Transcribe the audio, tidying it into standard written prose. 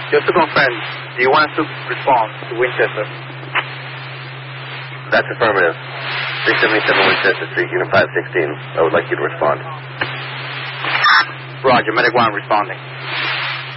Just to confirm, do you want us to respond to Winchester? That's affirmative. 377 Winchester Street, Unit 516. I would like you to respond. Roger, Medic 1 responding.